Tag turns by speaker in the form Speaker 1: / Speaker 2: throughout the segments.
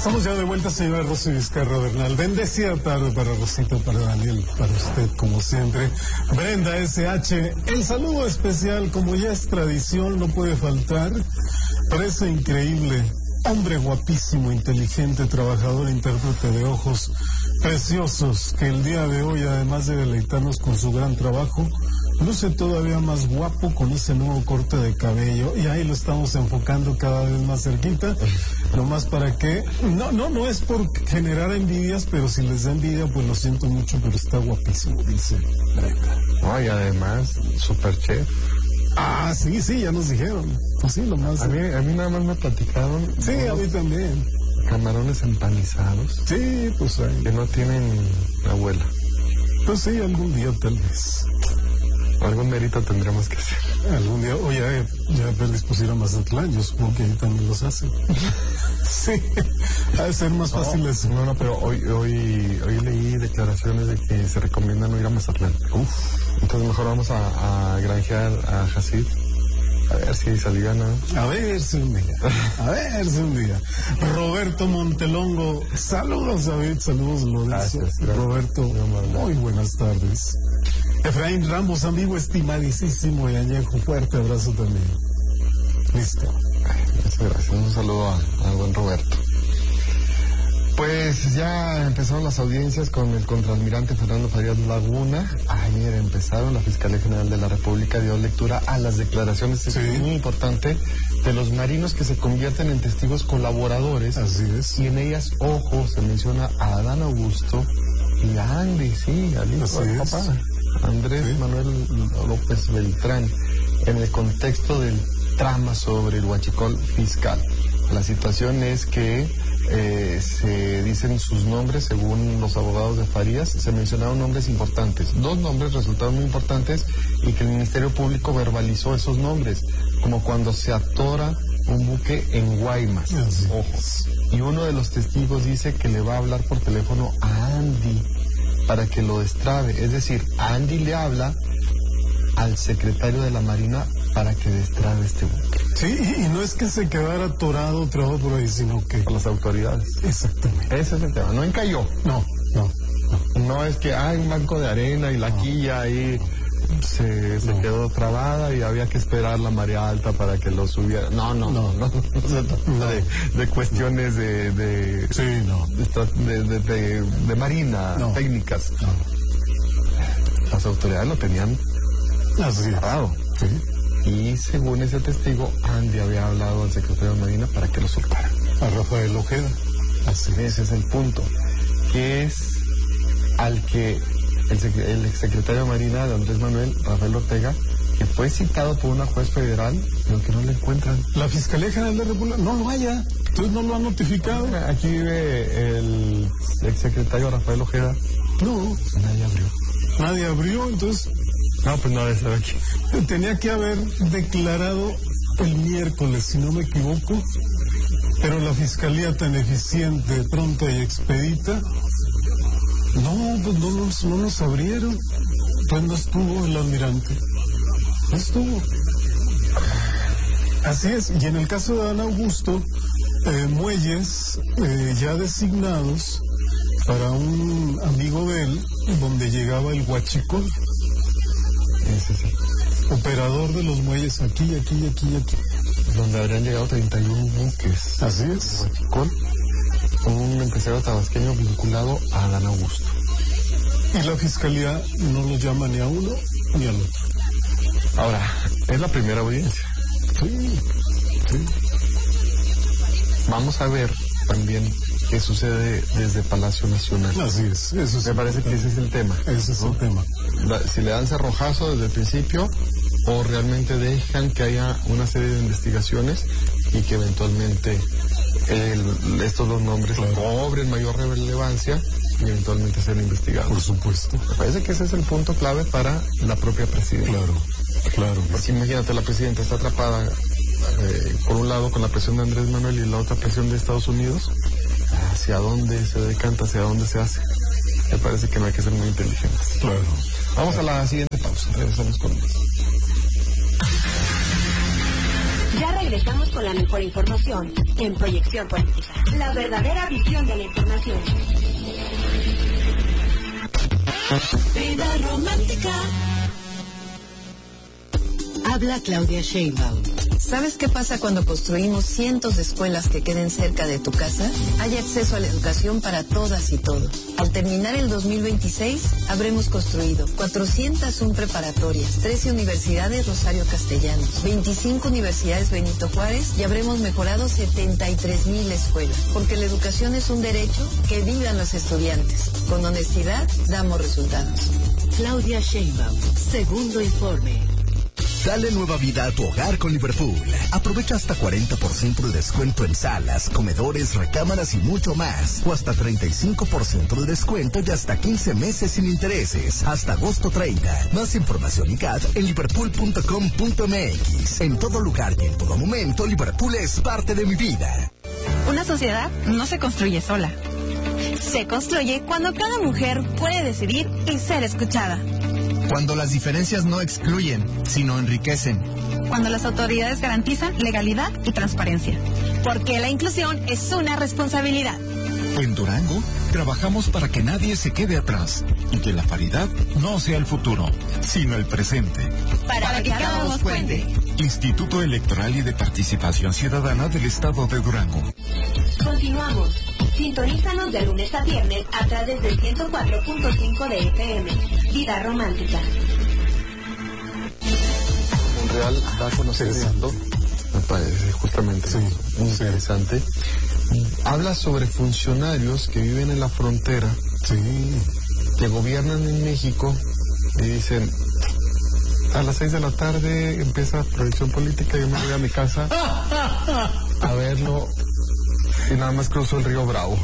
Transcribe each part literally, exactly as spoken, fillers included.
Speaker 1: Estamos ya de vuelta, señora Rosy Vizcarra Bernal. Bendecida tarde para Rosita, para Daniel, para usted, como siempre. Brenda S H, el saludo especial, como ya es tradición, no puede faltar. Parece increíble. Hombre guapísimo, inteligente, trabajador, intérprete de ojos preciosos, que el día de hoy, además de deleitarnos con su gran trabajo, luce todavía más guapo con ese nuevo corte de cabello, y ahí lo estamos enfocando cada vez más cerquita, nomás para que, no, no, no es por generar envidias, pero si les da envidia, pues lo siento mucho, pero está guapísimo, dice Brenda.
Speaker 2: No, y además, super chef.
Speaker 1: Ah, sí, sí, ya nos dijeron. Pues sí, lo más.
Speaker 2: A mí, a mí nada más me platicaron.
Speaker 1: Sí, a mí también.
Speaker 2: Camarones empanizados.
Speaker 1: Sí, pues ahí.
Speaker 2: Que no tienen abuela.
Speaker 1: Pues sí, algún día tal vez.
Speaker 2: Algún mérito tendremos que hacer.
Speaker 1: Algún día, oye, ya, ya Perlis pusiera Mazatlán, yo supongo que ahí también los hacen. Sí, ha de ser más
Speaker 2: no,
Speaker 1: fácil eso.
Speaker 2: No, no, pero hoy, hoy, hoy leí declaraciones de que se recomienda no ir a Mazatlán. Uf. Entonces mejor vamos a, a granjear a Hasid. A ver si se aliviana.
Speaker 1: A ver si un día. A ver si un día. Roberto Montelongo. Saludos, David. Saludos, Lorenzo.
Speaker 2: Gracias, gracias.
Speaker 1: Roberto, muy buenas tardes. Efraín Ramos, amigo estimadísimo y añejo. Fuerte abrazo también. Listo.
Speaker 2: Muchas gracias. Un saludo a, a buen Roberto. Pues ya empezaron las audiencias con el contraalmirante Fernando Farías Laguna. Ayer empezaron, la Fiscalía General de la República dio lectura a las declaraciones, sí, es muy importante, de los marinos que se convierten en testigos colaboradores.
Speaker 1: Así es.
Speaker 2: Y en ellas, ojo, se menciona a Adán Augusto y a Andy, sí, al hijo del papá, Andrés sí. Manuel López Beltrán, en el contexto del trama sobre el huachicol fiscal. La situación es que eh, se dicen sus nombres, según los abogados de Farías, se mencionaron nombres importantes. Dos nombres resultaron muy importantes y que el Ministerio Público verbalizó esos nombres, como cuando se atora un buque en Guaymas.
Speaker 1: Sí.
Speaker 2: Ojos. Y uno de los testigos dice que le va a hablar por teléfono a Andy para que lo destrabe. Es decir, Andy le habla al secretario de la Marina para que destrabe este buque.
Speaker 1: Sí, y no es que se quedara atorado o trabado por ahí, sino que...
Speaker 2: Con las autoridades.
Speaker 1: Exactamente.
Speaker 2: Ese es el tema. No encalló.
Speaker 1: No, no,
Speaker 2: no. No es que hay un banco de arena y la no. quilla ahí se, se no. quedó trabada y había que esperar la marea alta para que lo subiera. No, no, no. No, no, no se trata no. de, de cuestiones de... de
Speaker 1: sí, no.
Speaker 2: De, de, de, de marina, no. técnicas.
Speaker 1: No.
Speaker 2: Las autoridades lo tenían
Speaker 1: cerrado.
Speaker 2: Sí. Y según ese testigo, Andy había hablado al secretario de Marina para que lo soltara.
Speaker 1: A Rafael Ojeda.
Speaker 2: Así ese es el punto. Que es al que el, sec el exsecretario de Marina, de Andrés Manuel, Rafael Ortega, que fue citado por una juez federal, pero que no le encuentran.
Speaker 1: La Fiscalía General de la República no lo haya. Entonces no lo ha notificado.
Speaker 2: Aquí vive el exsecretario Rafael Ojeda.
Speaker 1: No.
Speaker 2: Nadie abrió.
Speaker 1: Nadie abrió, entonces...
Speaker 2: No, pues no debe ser aquí.
Speaker 1: Tenía que haber declarado el miércoles, si no me equivoco, pero la Fiscalía tan eficiente, pronta y expedita, no, pues no nos, no nos abrieron. Pues no estuvo el almirante. No estuvo. Así es, y en el caso de Adán Augusto, eh, muelles eh, ya designados para un amigo de él, donde llegaba el huachicol.
Speaker 2: Ese sí.
Speaker 1: Operador de los muelles aquí, aquí, aquí, aquí.
Speaker 2: Donde habrían llegado treinta y uno buques.
Speaker 1: Así es.
Speaker 2: Huachicol, un empresario tabasqueño vinculado a Adán Augusto.
Speaker 1: Y la Fiscalía no lo llama ni a uno ni al otro.
Speaker 2: Ahora, es la primera audiencia.
Speaker 1: Sí, sí.
Speaker 2: Vamos a ver también qué sucede desde Palacio Nacional.
Speaker 1: Así es. Eso es
Speaker 2: Me parece que ese es el tema.
Speaker 1: Ese es ¿no? el tema.
Speaker 2: Si le dan cerrojazo desde el principio o realmente dejan que haya una serie de investigaciones y que eventualmente el, estos dos nombres claro. cobren mayor relevancia y eventualmente sean investigados.
Speaker 1: Por supuesto.
Speaker 2: Me parece que ese es el punto clave para la propia presidenta.
Speaker 1: Claro, claro.
Speaker 2: Porque sí. Imagínate, la presidenta está atrapada eh, por un lado con la presión de Andrés Manuel y la otra presión de Estados Unidos. ¿Hacia dónde se decanta? ¿Hacia dónde se hace? Me parece que no hay que ser muy inteligentes.
Speaker 1: Claro.
Speaker 2: Vamos a la siguiente pausa. Regresamos con más.
Speaker 3: Ya regresamos. Regresamos con la mejor información en Proyección Política. La verdadera visión de la información.
Speaker 4: Vida romántica. Habla Claudia Sheinbaum.
Speaker 5: ¿Sabes qué pasa cuando construimos cientos de escuelas que queden cerca de tu casa? Hay acceso a la educación para todas y todos. Al terminar el dos mil veintiséis, habremos construido cuatrocientas una preparatorias, trece universidades Rosario Castellanos, veinticinco universidades Benito Juárez y habremos mejorado setenta y tres mil escuelas. Porque la educación es un derecho, que vivan los estudiantes. Con honestidad, damos resultados.
Speaker 4: Claudia Sheinbaum, segundo informe.
Speaker 6: Dale nueva vida a tu hogar con Liverpool. Aprovecha hasta cuarenta por ciento de descuento en salas, comedores, recámaras y mucho más. O hasta treinta y cinco por ciento de descuento y hasta quince meses sin intereses. Hasta agosto treinta. Más información y C A D en liverpool punto com punto m x. En todo lugar y en todo momento, Liverpool es parte de mi vida.
Speaker 7: Una sociedad no se construye sola. Se construye cuando cada mujer puede decidir y ser escuchada.
Speaker 8: Cuando las diferencias no excluyen, sino enriquecen.
Speaker 7: Cuando las autoridades garantizan legalidad y transparencia. Porque la inclusión es una responsabilidad.
Speaker 9: En Durango, trabajamos para que nadie se quede atrás y que la paridad no sea el futuro, sino el presente.
Speaker 7: Para, para que, que cada voz cuente.
Speaker 9: Instituto Electoral y de Participación Ciudadana del Estado de Durango.
Speaker 3: Continuamos. Sintonízanos de lunes a viernes a través del ciento cuatro punto cinco de F M. Vida romántica.
Speaker 2: Monreal da a conocer esto, me parece justamente sí, muy sí. interesante. Habla sobre funcionarios que viven en la frontera, sí. que gobiernan en México y dicen, a las seis de la tarde empieza Proyección Política, yo me voy a mi casa a verlo y nada más cruzo el río Bravo.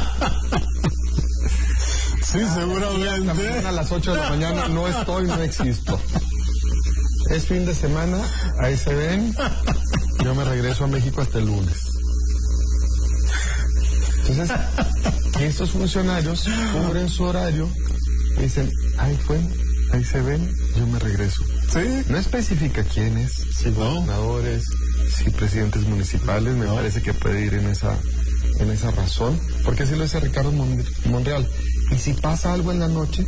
Speaker 1: Sí, seguramente.
Speaker 2: A las ocho de la mañana no estoy, no existo. Es fin de semana, ahí se ven, yo me regreso a México hasta el lunes. Entonces, estos funcionarios cubren su horario y dicen, ahí fue, ahí se ven, yo me regreso.
Speaker 1: ¿Sí?
Speaker 2: No especifica quiénes, si gobernadores, si presidentes municipales, me no. parece que puede ir en esa, en esa razón, porque así lo dice Ricardo Monreal. Y si pasa algo en la noche,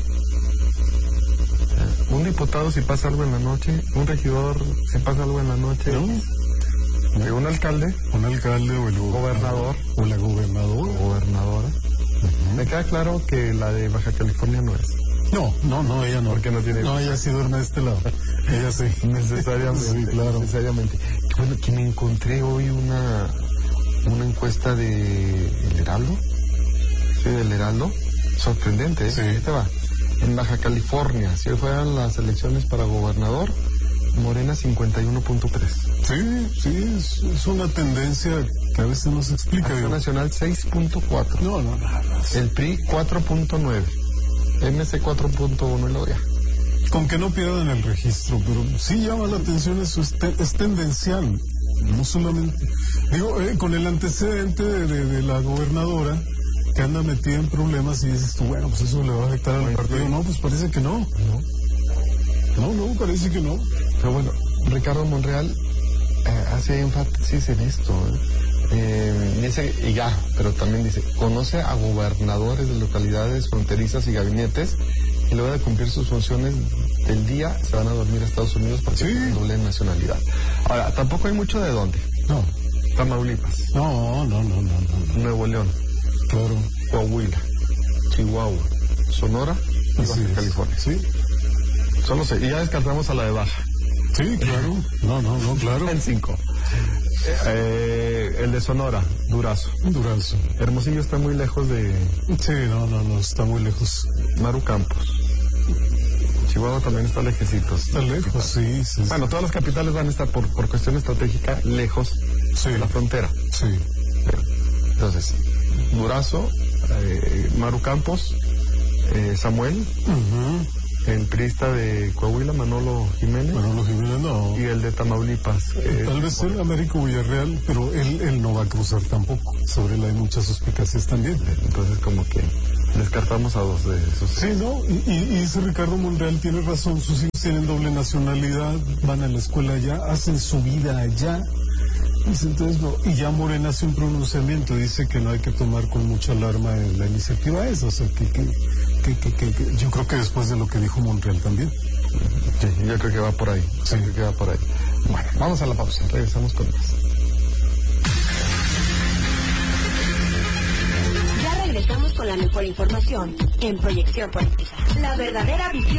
Speaker 2: un diputado si pasa algo en la noche, un regidor si pasa algo en la noche, ¿no? ¿No? un alcalde,
Speaker 1: un alcalde o el
Speaker 2: gobernador,
Speaker 1: o la gobernadora,
Speaker 2: o gobernadora. Uh-huh. Me queda claro que la de Baja California no es.
Speaker 1: No, no, no, ella no.
Speaker 2: Porque no tiene.
Speaker 1: No, ella sí duerme de este lado. Ella sí.
Speaker 2: Necesariamente.
Speaker 1: Sí, claro.
Speaker 2: Necesariamente. Bueno, que me encontré hoy una una encuesta de El Heraldo. Sí, del Heraldo. Sorprendente, ¿eh?
Speaker 1: Sí.
Speaker 2: Ahí te va. En Baja California, si hoy fueran las elecciones para gobernador, Morena cincuenta y uno punto tres.
Speaker 1: Sí, sí, es, es una tendencia que a veces no se explica.
Speaker 2: Acción Nacional seis punto cuatro.
Speaker 1: No, no, nada más.
Speaker 2: El P R I cuatro punto nueve. M C cuatro punto uno y lo ya.
Speaker 1: Con que no pierdan el registro, pero sí llama la atención, eso es, te, es tendencial. No solamente, digo, eh, con el antecedente de, de, de la gobernadora que anda metida en problemas y dices tú, bueno, pues eso le va a afectar al partido. No, pues parece que no. No, no, no parece que no.
Speaker 2: Pero bueno, Ricardo Monreal eh, hace énfasis en esto. ¿eh? Eh, dice, y ya, pero también dice, conoce a gobernadores de localidades fronterizas y gabinetes y luego de cumplir sus funciones del día se van a dormir a Estados Unidos para que
Speaker 1: sí.
Speaker 2: tengan doble nacionalidad. Ahora, tampoco hay mucho de dónde.
Speaker 1: No.
Speaker 2: Tamaulipas.
Speaker 1: No, no, no, no, no.
Speaker 2: Nuevo León.
Speaker 1: Claro.
Speaker 2: Coahuila, Chihuahua, Sonora y Baja California.
Speaker 1: Sí.
Speaker 2: Solo sé. Y ya descartamos a la de Baja.
Speaker 1: Sí, claro. No, no, no, claro.
Speaker 2: En cinco. Eh, el de Sonora, Durazo.
Speaker 1: Durazo.
Speaker 2: Hermosillo está muy lejos de...
Speaker 1: Sí, no, no, no, está muy lejos.
Speaker 2: Maru Campos. Chihuahua también está lejecito.
Speaker 1: Está lejos, sí, sí.
Speaker 2: Bueno, todas las capitales van a estar por, por cuestión estratégica lejos
Speaker 1: sí.
Speaker 2: de la frontera.
Speaker 1: Sí.
Speaker 2: Entonces, Durazo, eh, Maru Campos, eh, Samuel,
Speaker 1: uh-huh.
Speaker 2: el priista de Coahuila, Manolo Jiménez.
Speaker 1: Manolo Jiménez, no.
Speaker 2: Y el de Tamaulipas.
Speaker 1: Eh, Tal vez el Américo Villarreal, pero él, él no va a cruzar tampoco. Sobre él hay muchas suspicacias también.
Speaker 2: Entonces, como que descartamos a dos de esos.
Speaker 1: Sí, ¿no? Y, y, y ese Ricardo Monreal tiene razón. Sus hijos tienen doble nacionalidad, van a la escuela allá, hacen su vida allá. Pues entonces no. Y ya Morena hace un pronunciamiento, dice que no hay que tomar con mucha alarma en la iniciativa esa, o sea, que, que, que, que, que, que yo creo que después de lo que dijo Monreal también.
Speaker 2: Sí, yo creo que va por ahí, sí. Yo creo que va por ahí. Bueno, vamos a la pausa, regresamos con más.
Speaker 3: Ya regresamos con la mejor información en Proyección Política. La verdadera visión